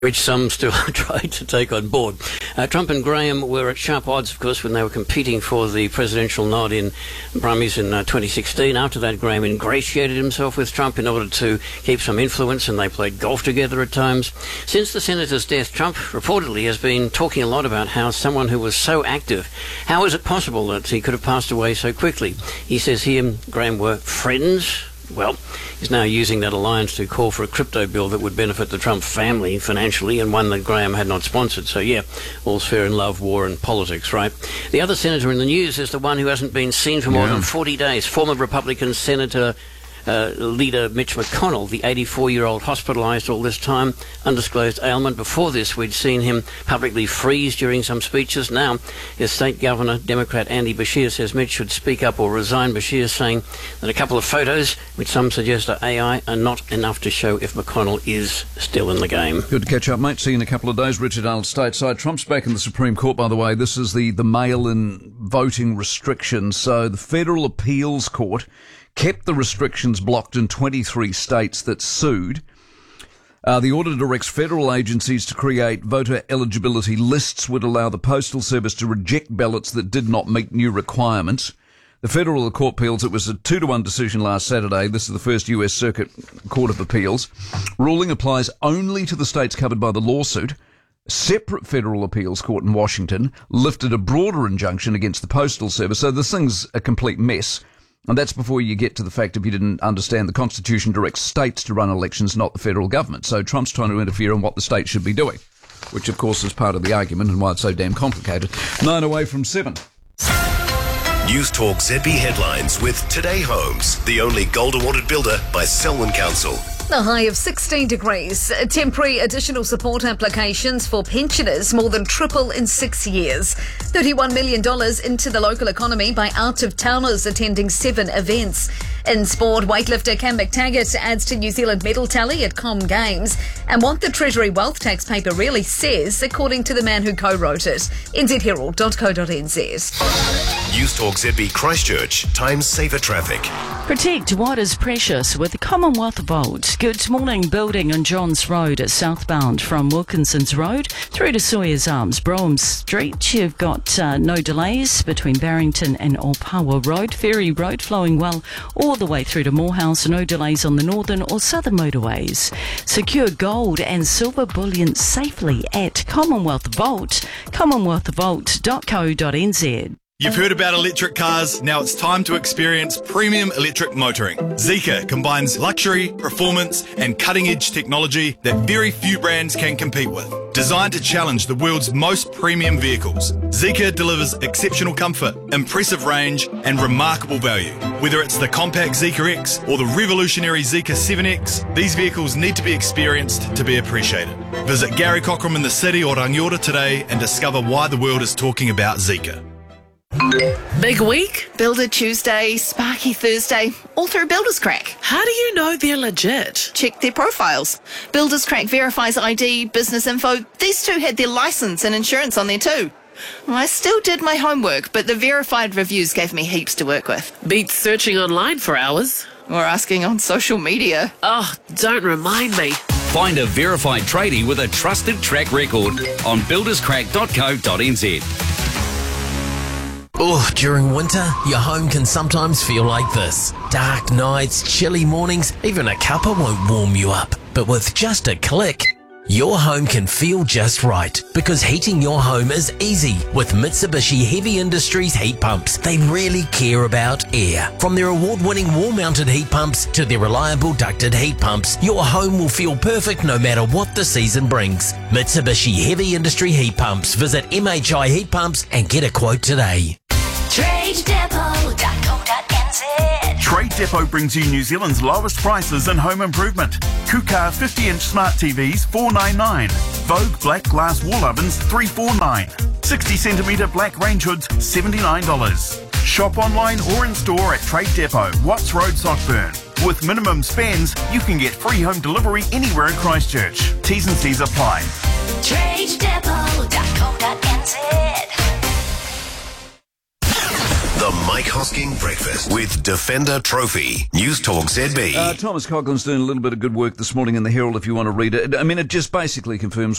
which some still tried to take on board. Trump and Graham were at sharp odds, of course, when they were competing for the presidential nod in primaries in 2016. After that, Graham ingratiated himself with Trump in order to keep some influence, and they played golf together at times. Since the senator's death, Trump reportedly has been talking a lot about how someone who was so active, how is it possible that he could have passed away so quickly? He says he and Graham were friends. Well, he's now using that alliance to call for a crypto bill that would benefit the Trump family financially, and one that Graham had not sponsored. So, yeah, all's fair in love, war and politics, right? The other senator in the news is the one who hasn't been seen for more than 40 days, former Republican Senator leader Mitch McConnell, the 84-year-old hospitalised all this time, undisclosed ailment. Before this, we'd seen him publicly freeze during some speeches. Now, his state governor, Democrat Andy Beshear, says Mitch should speak up or resign. Beshear saying that a couple of photos, which some suggest are AI, are not enough to show if McConnell is still in the game. Good to catch up, mate. See you in a couple of days. Richard Arnold, stateside. Trump's back in the Supreme Court, by the way. This is the mail-in voting restrictions. So the Federal Appeals Court kept the restrictions blocked in 23 states that sued. The order directs federal agencies to create voter eligibility lists, would allow the Postal Service to reject ballots that did not meet new requirements. The Federal Court of Appeals, it was a 2-1 decision last Saturday. This is the first US Circuit Court of Appeals. Ruling applies only to the states covered by the lawsuit. A separate federal appeals court in Washington lifted a broader injunction against the Postal Service. So this thing's a complete mess. And that's before you get to the fact, if you didn't understand, the Constitution directs states to run elections, not the federal government. So Trump's trying to interfere in what the states should be doing, which, of course, is part of the argument and why it's so damn complicated. 9 away from 7. News Talk ZB headlines with Today Homes, the only gold awarded builder by Selwyn Council. A high of 16 degrees. Temporary additional support applications for pensioners more than triple in 6 years. $31 million into the local economy by out-of-towners attending 7 events. In sport, weightlifter Cam McTaggart adds to New Zealand medal tally at Com Games. And what the Treasury wealth tax paper really says, according to the man who co-wrote it. nzherald.co.nz. News Talk ZB Christchurch, times safer traffic. Protect what is precious with Commonwealth Vault. Good morning. Building on Johns Road at southbound from Wilkinson's Road through to Sawyers Arms, Brougham Street. You've got no delays between Barrington and Opawa Road. Ferry Road flowing well all the way through to Morehouse. No delays on the northern or southern motorways. Secure gold and silver bullion safely at Commonwealth Vault. commonwealthvault.co.nz. You've heard about electric cars, now it's time to experience premium electric motoring. Zeekr combines luxury, performance and cutting-edge technology that very few brands can compete with. Designed to challenge the world's most premium vehicles, Zeekr delivers exceptional comfort, impressive range and remarkable value. Whether it's the compact Zeekr X or the revolutionary Zeekr 7X, these vehicles need to be experienced to be appreciated. Visit Gary Cockram in the city or Rangiora today and discover why the world is talking about Zeekr. Big week? Builder Tuesday, Sparky Thursday, all through Builders Crack. How do you know they're legit? Check their profiles. Builders Crack verifies ID, business info. These two had their license and insurance on there too. I still did my homework, but the verified reviews gave me heaps to work with. Beats searching online for hours. Or asking on social media. Oh, don't remind me. Find a verified tradie with a trusted track record on builderscrack.co.nz. Oh, during winter, your home can sometimes feel like this. Dark nights, chilly mornings, even a cuppa won't warm you up. But with just a click, your home can feel just right, because heating your home is easy with Mitsubishi Heavy Industries heat pumps. They really care about air. From their award-winning wall-mounted heat pumps to their reliable ducted heat pumps, your home will feel perfect no matter what the season brings. Mitsubishi Heavy Industry Heat Pumps. Visit MHI Heat Pumps and get a quote today. TradeDepot.co.nz. Trade Depot brings you New Zealand's lowest prices in home improvement. Kukar 50-inch smart TVs $499. Vogue black glass wall ovens $349. 60-centimetre black range hoods $79. Shop online or in store at Trade Depot, Watts Road, Sockburn. With minimum spends, you can get free home delivery anywhere in Christchurch. T's and C's apply. TradeDepot.co.nz. The Mike Hosking Breakfast with Defender Trophy. News Talk ZB. Thomas Coughlin's doing a little bit of good work this morning in the Herald if you want to read it. I mean, it just basically confirms